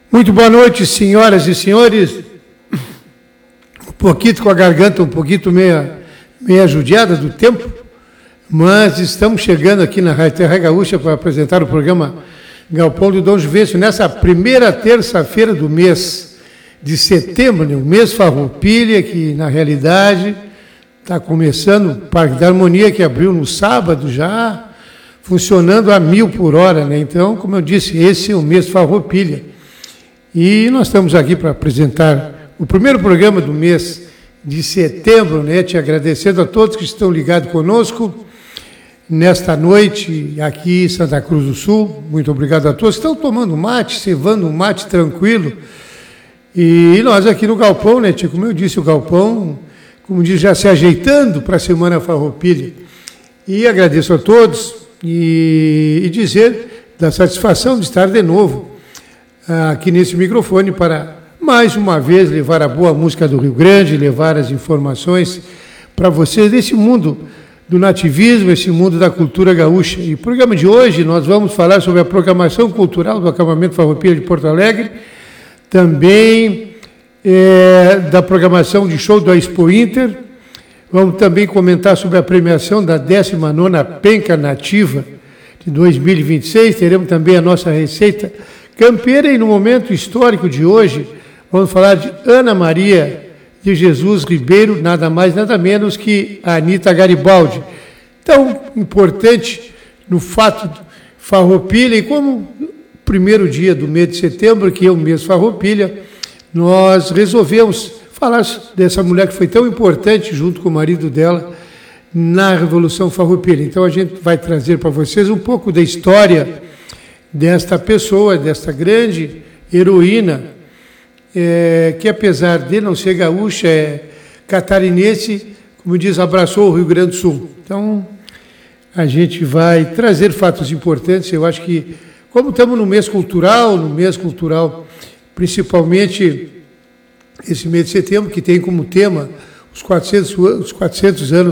Muito boa noite, senhoras e senhores. Um pouquinho com a garganta, um pouquinho meia judiada do tempo, mas estamos chegando aqui na Rádio Terra Gaúcha para apresentar o programa Galpão do Dom Juvencio, nessa primeira terça-feira do mês de setembro, né? O mês Farroupilha, que na realidade está começando o Parque da Harmonia, que abriu no sábado já, funcionando a 1000 por hora, né? Então, como eu disse, esse é o mês Farroupilha. E nós estamos aqui para apresentar o primeiro programa do mês de setembro, né? Te agradecendo a todos que estão ligados conosco nesta noite aqui em Santa Cruz do Sul. Muito obrigado a todos. Estão tomando mate, cevando um mate tranquilo. E nós aqui no Galpão, né, tia? Como eu disse, o Galpão, como diz, já se ajeitando para a Semana Farroupilha. E agradeço a todos e dizer da satisfação de estar de novo aqui nesse microfone para, mais uma vez, levar a boa música do Rio Grande, levar as informações para vocês desse mundo do nativismo, esse mundo da cultura gaúcha. E no programa de hoje nós vamos falar sobre a programação cultural do Acampamento Farroupilha de Porto Alegre, também da programação de show do Expo Inter. Vamos também comentar sobre a premiação da 19ª Penca Nativa de 2026. Teremos também a nossa receita campeira, e no momento histórico de hoje vamos falar de Ana Maria de Jesus Ribeiro, nada mais, nada menos que a Anita Garibaldi. Tão importante no fato de Farroupilha, e como primeiro dia do mês de setembro, que é o mês Farroupilha, nós resolvemos falar dessa mulher que foi tão importante, junto com o marido dela, na Revolução Farroupilha. Então a gente vai trazer para vocês um pouco da história desta pessoa, desta grande heroína, que apesar de não ser gaúcha, é catarinense, como diz, abraçou o Rio Grande do Sul. Então, a gente vai trazer fatos importantes. Eu acho que, como estamos no mês cultural, principalmente esse mês de setembro, que tem como tema os 400 anos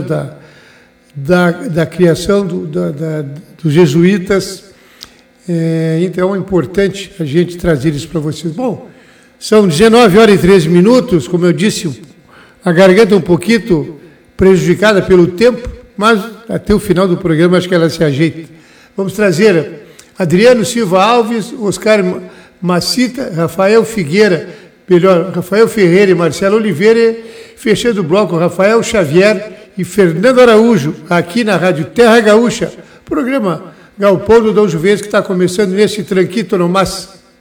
da criação dos jesuítas. Então é importante a gente trazer isso para vocês. Bom, são 19 horas e 13 minutos, como eu disse, a garganta um pouquinho prejudicada pelo tempo, mas até o final do programa acho que ela se ajeita. Vamos trazer Adriano Silva Alves, Oscar Macita, Rafael Ferreira e Marcelo Oliveira, fechando o bloco Rafael Xavier e Fernando Araújo, aqui na Rádio Terra Gaúcha, programa Galpão do Dom Juvencio, que está começando nesse tranquito no mas.